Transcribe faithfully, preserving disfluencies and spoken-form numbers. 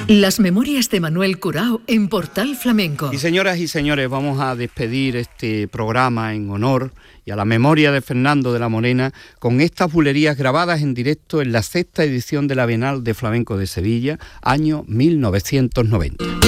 Las memorias de Manuel Curao en Portal Flamenco. Y señoras y señores, vamos a despedir este programa en honor y a la memoria de Fernando de la Morena con estas bulerías grabadas en directo en la sexta edición de la Bienal de Flamenco de Sevilla, año mil novecientos noventa.